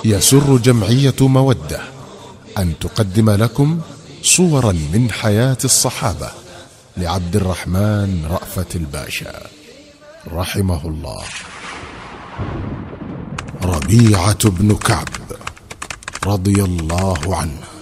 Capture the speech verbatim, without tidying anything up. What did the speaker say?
يسر جمعية مودة أن تقدم لكم صورا من حياة الصحابة لعبد الرحمن رأفت الباشا رحمه الله. ربيعة بن كعب رضي الله عنه